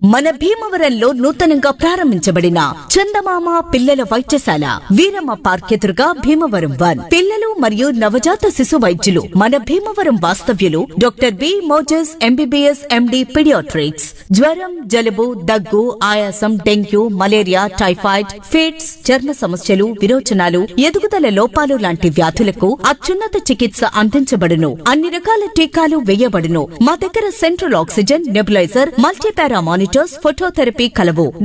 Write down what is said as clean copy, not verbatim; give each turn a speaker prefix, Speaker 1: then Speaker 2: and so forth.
Speaker 1: మన భీమవరంలో నూతనంగా ప్రారంభించబడిన చందమామ పిల్లల వైద్యశాల వీరమ్మ పార్క్ ఎదురుగా భీమవరం 1 పిల్లలు మరియు నవజాత శిశు వైద్యులు మన భీమవరం వాస్తవ్యులు doctor B Moses MBBS MD paediatrics. జ్వరం, జలుబు, దగ్గు, ఆయాసం, డెంగ్యూ, మలేరియా, టైఫాయిడ్, ఫిట్స్, చర్మ సమస్యలు, విరోచనాలు, ఎదుగుదల లోపాలు లాంటి వ్యాధులకు అత్యున్నత చికిత్స అందించబడును. అన్ని రకాల టీకాలు వేయబడును. మా దగ్గర central oxygen, nebuliser, multipara monitors, phototherapy కలవు.